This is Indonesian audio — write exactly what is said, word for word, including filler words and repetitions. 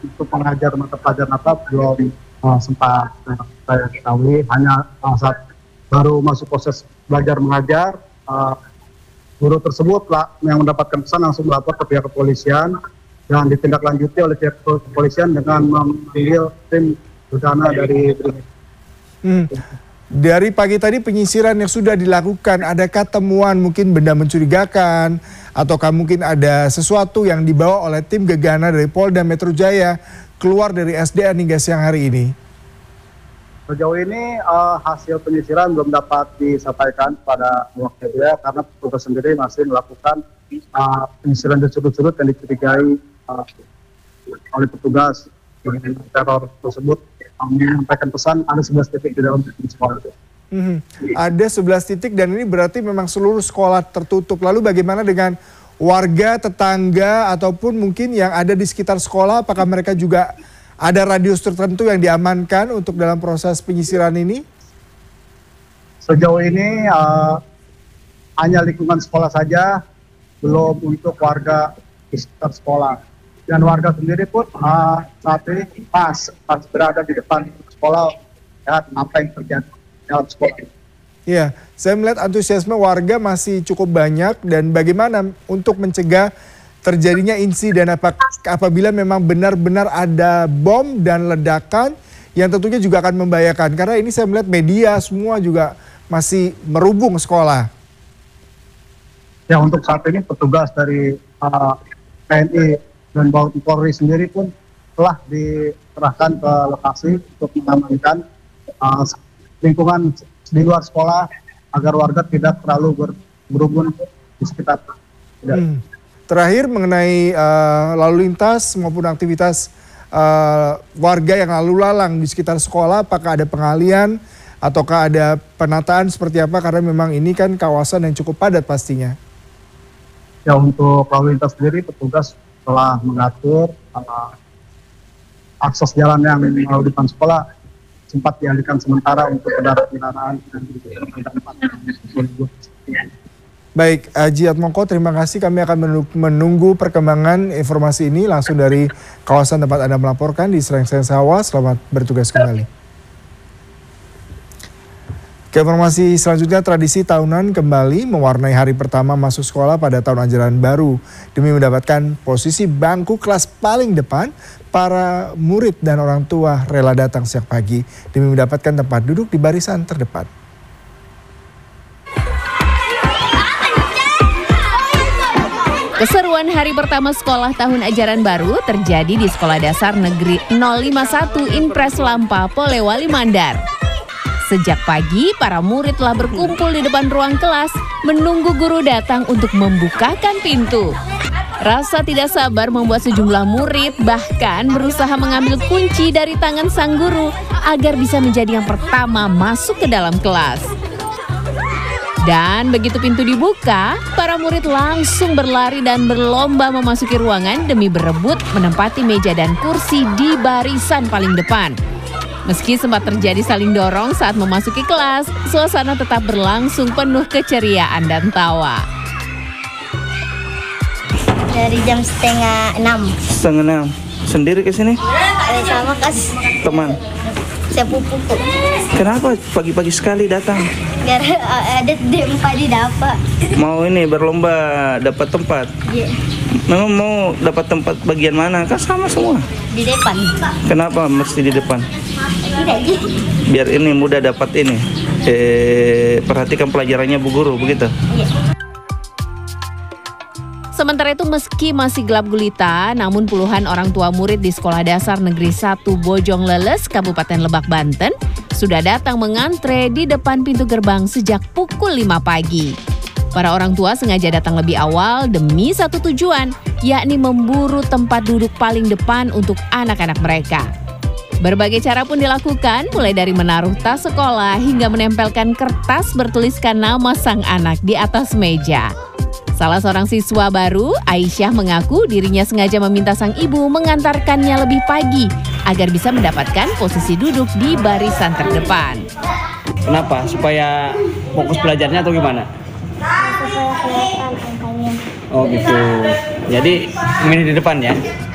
untuk mengajar mata pelajaran apa belum uh, sempat uh, saya ketahui. Hanya uh, saat baru masuk proses belajar mengajar, uh, guru tersebut lah yang mendapatkan pesan langsung melapor ke pihak kepolisian dan ditindaklanjuti oleh pihak kepolisian dengan memanggil tim gegana dari hmm. Dari pagi tadi penyisiran yang sudah dilakukan, adakah temuan mungkin benda mencurigakan ataukah mungkin ada sesuatu yang dibawa oleh tim gegana dari Polda Metro Jaya keluar dari S D N hingga siang hari ini? Sejauh ini uh, hasil penyisiran belum dapat disampaikan pada awak media karena petugas sendiri masih melakukan uh, penyisiran di sudut-sudut yang dicurigai uh, oleh petugas dengan teror tersebut. Menyampaikan pesan ada sebelas titik di dalam sekolah itu. Hmm, ada sebelas titik dan ini berarti memang seluruh sekolah tertutup. Lalu bagaimana dengan warga, tetangga ataupun mungkin yang ada di sekitar sekolah? Apakah mereka juga ada radius tertentu yang diamankan untuk dalam proses penyisiran ini? Sejauh ini uh, hanya lingkungan sekolah saja, belum untuk warga di sekitar sekolah. Dan warga sendiri pun uh, saat ini pas, pas berada di depan sekolah, ya, apa yang terjadi dalam sekolah. Iya, saya melihat antusiasme warga masih cukup banyak dan bagaimana untuk mencegah terjadinya insiden apa, apabila memang benar-benar ada bom dan ledakan yang tentunya juga akan membahayakan. Karena ini saya melihat media semua juga masih merubung sekolah. Ya, untuk saat ini petugas dari uh, T N I dan Polri sendiri pun telah dikerahkan ke lokasi untuk mengamankan uh, lingkungan di luar sekolah agar warga tidak terlalu ber, berhubung di sekitar. Hmm. Terakhir mengenai uh, lalu lintas maupun aktivitas uh, warga yang lalu lalang di sekitar sekolah, apakah ada pengalian ataukah ada penataan seperti apa? Karena memang ini kan kawasan yang cukup padat pastinya. Ya, untuk lalu lintas sendiri petugas telah mengatur uh, akses jalan yang melalui depan sekolah sempat dialihkan sementara untuk kendaraan-kendaraan dan Baik, Haji Atmoko, terima kasih. Kami akan menunggu perkembangan informasi ini langsung dari kawasan tempat Anda melaporkan di Srengseng Sawah. Selamat bertugas kembali. Ke informasi selanjutnya, tradisi tahunan kembali mewarnai hari pertama masuk sekolah pada tahun ajaran baru. Demi mendapatkan posisi bangku kelas paling depan, para murid dan orang tua rela datang sejak pagi demi mendapatkan tempat duduk di barisan terdepan. Keseruan hari pertama sekolah tahun ajaran baru terjadi di Sekolah Dasar Negeri nol lima satu Impres Lampa, Polewali Mandar. Sejak pagi, para murid telah berkumpul di depan ruang kelas menunggu guru datang untuk membukakan pintu. Rasa tidak sabar membuat sejumlah murid bahkan berusaha mengambil kunci dari tangan sang guru agar bisa menjadi yang pertama masuk ke dalam kelas. Dan begitu pintu dibuka, para murid langsung berlari dan berlomba memasuki ruangan demi berebut menempati meja dan kursi di barisan paling depan. Meski sempat terjadi saling dorong saat memasuki kelas, suasana tetap berlangsung penuh keceriaan dan tawa. Dari jam setengah enam. Setengah enam. Sendiri ke sini? Sama kas. Teman. Sepupu. Kenapa pagi-pagi sekali datang? Gara ada dempa di dapat. Mau ini berlomba dapat tempat. Iya. Memang mau dapat tempat bagian mana? Kan sama semua. Di depan. Kenapa mesti di depan? Tidak aja. Biar ini mudah dapat ini. Eh, perhatikan pelajarannya Bu Guru, begitu? Iya. Sementara itu meski masih gelap gulita, namun puluhan orang tua murid di Sekolah Dasar Negeri satu Bojong Leles, Kabupaten Lebak, Banten, sudah datang mengantre di depan pintu gerbang sejak pukul lima pagi. Para orang tua sengaja datang lebih awal demi satu tujuan, yakni memburu tempat duduk paling depan untuk anak-anak mereka. Berbagai cara pun dilakukan, mulai dari menaruh tas sekolah hingga menempelkan kertas bertuliskan nama sang anak di atas meja. Salah seorang siswa baru, Aisyah, mengaku dirinya sengaja meminta sang ibu mengantarkannya lebih pagi agar bisa mendapatkan posisi duduk di barisan terdepan. Kenapa? Supaya fokus belajarnya atau gimana? Supaya kelihatan angkanya. Oh gitu. Jadi milih di depan ya?